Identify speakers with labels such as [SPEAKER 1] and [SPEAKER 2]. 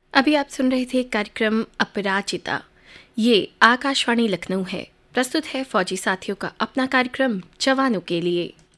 [SPEAKER 1] अभी आप सुन रहे थे कार्यक्रम अपराजिता। ये आकाशवाणी लखनऊ है। प्रस्तुत है फौजी साथियों का अपना कार्यक्रम जवानों के लिए।